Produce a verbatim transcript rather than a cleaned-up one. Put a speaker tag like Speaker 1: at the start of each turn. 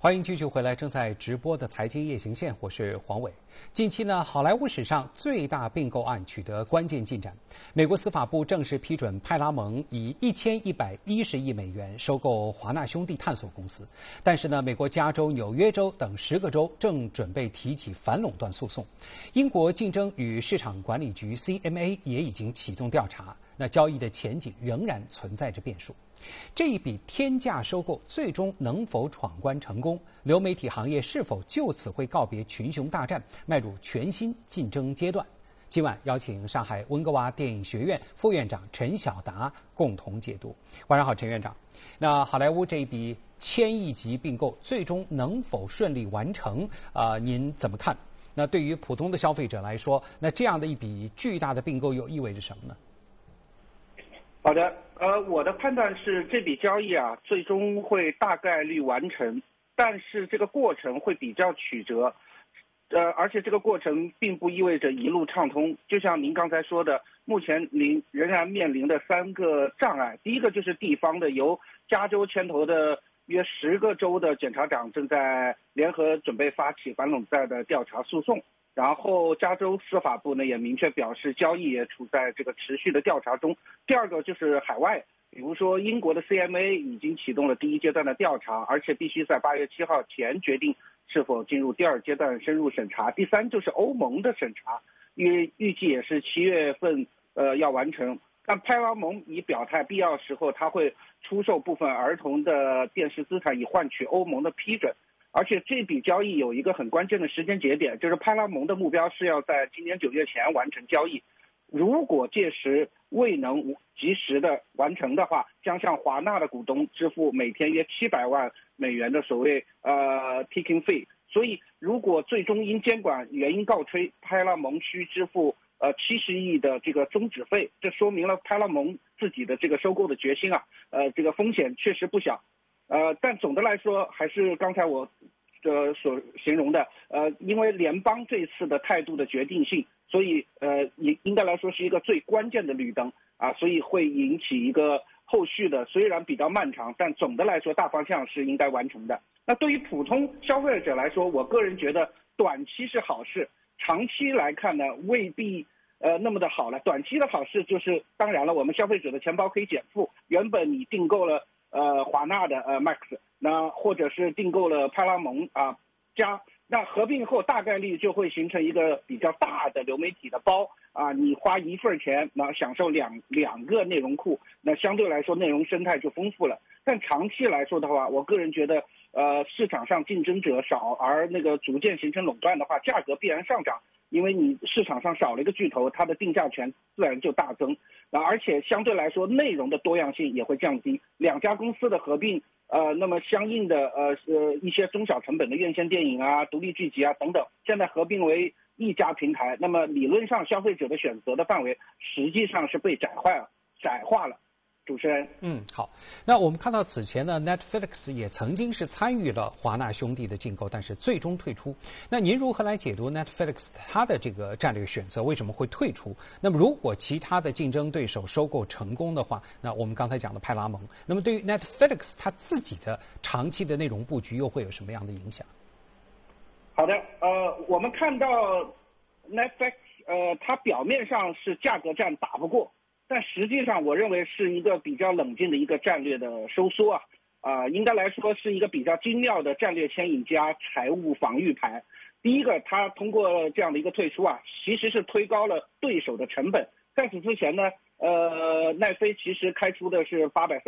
Speaker 1: 欢迎继续回来，正在直播的财经夜行线，我是黄伟。近期呢，好莱坞史上最大并购案取得关键进展，美国司法部正式批准派拉蒙以一千一百一十亿美元收购华纳兄弟探索公司。但是呢，美国加州、纽约州等十个州正准备提起反垄断诉讼。英国竞争与市场管理局 C M A 也已经启动调查。那交易的前景仍然存在着变数。这一笔天价收购最终能否闯关成功？流媒体行业是否就此会告别群雄大战，迈入全新竞争阶段？今晚邀请上海温哥华电影学院副院长陈晓达共同解读。晚上好，陈院长。那好莱坞这一笔千亿级并购最终能否顺利完成？啊、呃，您怎么看？那对于普通的消费者来说，那这样的一笔巨大的并购又意味着什么呢？
Speaker 2: 好的，呃，我的判断是这笔交易啊，最终会大概率完成，但是这个过程会比较曲折，呃，而且这个过程并不意味着一路畅通。就像您刚才说的，目前您仍然面临的三个障碍，第一个就是地方的，由加州牵头的约十个州的检察长正在联合准备发起反垄断的调查诉讼。然后，加州司法部呢也明确表示，交易也处在这个持续的调查中。第二个就是海外，比如说英国的 C M A 已经启动了第一阶段的调查，而且必须在八月七号前决定是否进入第二阶段深入审查。第三就是欧盟的审查，预预计也是七月份呃要完成。但派拉蒙已表态，必要时候他会出售部分儿童的电视资产，以换取欧盟的批准。而且这笔交易有一个很关键的时间节点，就是派拉蒙的目标是要在今年九月前完成交易。如果届时未能及时的完成的话，将向华纳的股东支付每天约七百万美元的所谓呃 ticking fee。所以，如果最终因监管原因告吹，派拉蒙需支付呃七十亿的这个终止费，这说明了派拉蒙自己的这个收购的决心啊，呃，这个风险确实不小。呃，但总的来说，还是刚才我呃所形容的，呃，因为联邦这次的态度的决定性，所以呃，应应该来说是一个最关键的绿灯啊，所以会引起一个后续的，虽然比较漫长，但总的来说大方向是应该完成的。那对于普通消费者来说，我个人觉得短期是好事，长期来看呢，未必呃那么的好了。短期的好事就是，当然了，我们消费者的钱包可以减负，原本你订购了呃华纳的呃 Max， 那或者是订购了派拉蒙啊加，那合并后大概率就会形成一个比较大的流媒体的包啊，你花一份钱，那享受两两个内容库，那相对来说内容生态就丰富了。但长期来说的话，我个人觉得，呃，市场上竞争者少，而那个逐渐形成垄断的话，价格必然上涨，因为你市场上少了一个巨头，它的定价权自然就大增。啊，而且相对来说，内容的多样性也会降低。两家公司的合并，呃，那么相应的呃呃一些中小成本的院线电影啊、独立剧集啊等等，现在合并为一家平台，那么理论上消费者的选择的范围实际上是被窄化了，窄化了。主持人，
Speaker 1: 嗯，好。那我们看到此前呢 ，Netflix 也曾经是参与了华纳兄弟的竞购，但是最终退出。那您如何来解读 Netflix 它的这个战略选择为什么会退出？那么如果其他的竞争对手收购成功的话，那我们刚才讲的派拉蒙，那么对于 Netflix 它自己的长期的内容布局又会有什么样的影响？
Speaker 2: 好的，呃，我们看到 Netflix， 呃，它表面上是价格战打不过。但实际上，我认为是一个比较冷静的一个战略的收缩啊，啊、呃，应该来说是一个比较精妙的战略牵引加财务防御牌。第一个，它通过这样的一个退出啊，其实是推高了对手的成本。在此之前呢，呃，奈飞其实开出的是八百。